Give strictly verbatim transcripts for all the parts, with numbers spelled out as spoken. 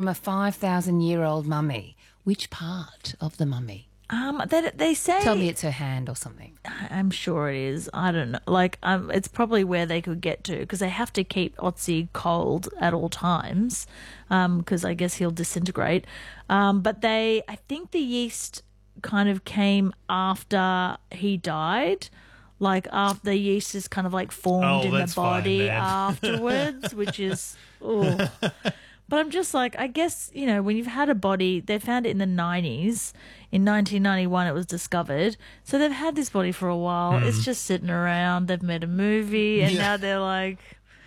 from a five thousand year old mummy. Which part of the mummy? Um, they, they say... Tell me it's her hand or something. I'm sure it is. I don't know. Like, um, it's probably where they could get to because they have to keep Otzi cold at all times because um, I guess he'll disintegrate. Um, but they, I think the yeast kind of came after he died. Like, after the yeast is kind of like formed Oh, in the that's fine, body man. afterwards, which is... ooh. But I'm just like, I guess, you know, when you've had a body, they found it in the nineties. In nineteen ninety-one, it was discovered. So they've had this body for a while. Mm. It's just sitting around. They've made a movie, and Yeah. now they're like,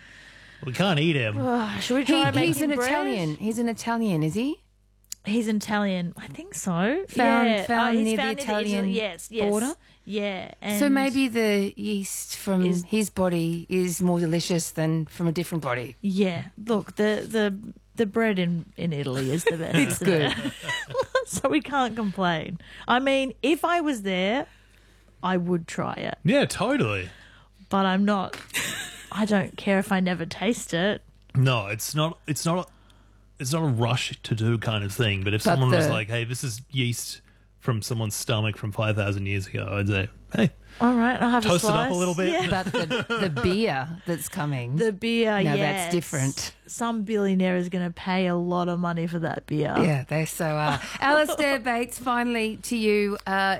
We can't eat him. oh, should we He, try making he's an bread? Italian. He's an Italian, is he? He's an Italian. I think so. Found- yeah. found oh, he's near the found in Italian Italy. Yes, yes. border? Yeah. And So maybe the yeast from Is- his body is more delicious than from a different body. Yeah. Look, the the the bread in, in Italy is the best. It's isn't good. it? So we can't complain. I mean, if I was there, I would try it. Yeah, totally. But I'm not. I don't care if I never taste it. No, it's not. It's not. A, it's not a rush to do kind of thing. But if But someone was the- like, "Hey, this is yeast from someone's stomach from five thousand years ago," I'd say, "Hey, All right, I'll have toast a it slice. up a little bit." Yeah. But the, the beer that's coming. The beer, No, yes. that's different. Some billionaire is going to pay a lot of money for that beer. yeah, they so are. Alistair Bates, finally to you. Uh,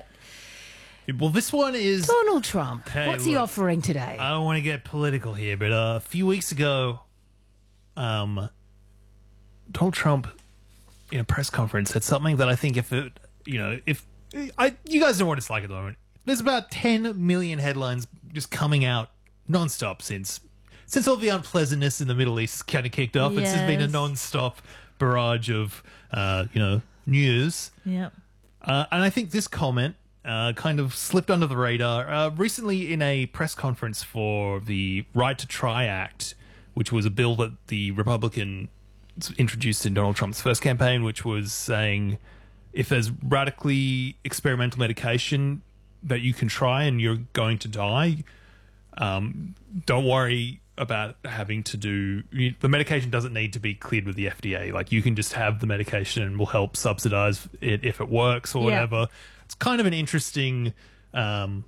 Well, this one is. Donald Trump. Hey, What's he look, offering today? I don't want to get political here, but uh, a few weeks ago, um, Donald Trump in a press conference said something that I think if it, you know, if I, you guys know what it's like at the moment. There's about ten million headlines just coming out nonstop since since all the unpleasantness in the Middle East kind of kicked off. It's just been a Yes. nonstop barrage of, uh, you know, news. Yep. Uh, and I think this comment uh, kind of slipped under the radar. Uh, recently, in a press conference for the Right to Try Act, which was a bill that the Republican introduced in Donald Trump's first campaign, which was saying if there's radically experimental medication that you can try and you're going to die, um, don't worry about having to do you, the medication doesn't need to be cleared with the F D A. Like, you can just have the medication and we'll help subsidize it if it works or Yeah. whatever. It's kind of an interesting um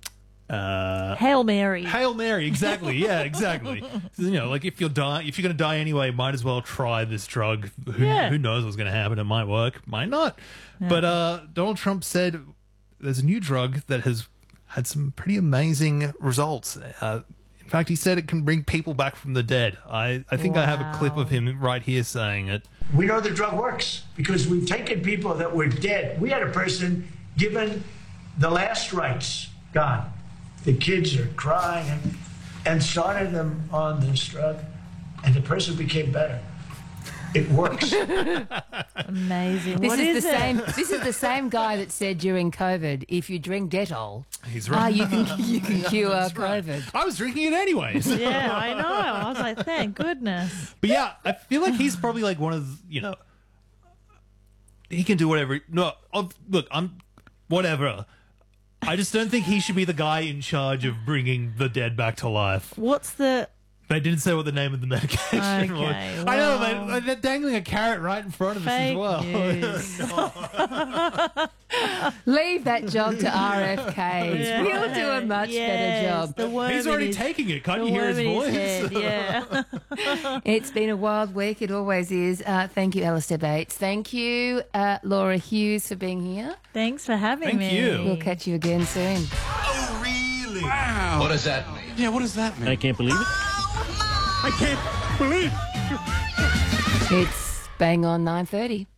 uh Hail Mary. Hail Mary, exactly. Yeah, exactly. You know, like if you're dying, if you're going to die anyway, might as well try this drug. Who, Yeah. who knows what's going to happen? It might work, might not. But uh, Donald Trump said there's a new drug that has had some pretty amazing results. Uh, in fact, he said it can bring people back from the dead. I, I think I have a clip of him right here saying it. We know the drug works because we've taken people that were dead. We had a person given the last rites, gone. The kids are crying and, and started them on this drug, and the person became better. It works. Amazing. This What is, is the it? same. This is the same guy that said during COVID, if you drink Dettol, He's ah, right. you can you can cure That's right. COVID. I was drinking it anyways. Yeah, I know. I was like, thank goodness. But yeah, I feel like he's probably like one of, you know, he can do whatever. No, of- look, I'm whatever. I just don't think he should be the guy in charge of bringing the dead back to life. What's the... They didn't say what the name of the medication Okay, was. I know, well- they, they're dangling a carrot right in front of us as Fake well. news. Leave that job to R F Ks. Yeah. He'll do a much Yes, better job. The worm He's in already his- taking it. Can't the you hear his worm in voice? head, yeah. It's been a wild week. It always is. Uh, thank you, Alistair Bates. Thank you, uh, Laura Hughes, for being here. Thanks for having Thank me. you. We'll catch you again soon. Oh, really? Wow. What does that mean? Yeah, what does that mean? I can't believe it. I can't believe It's bang on nine thirty.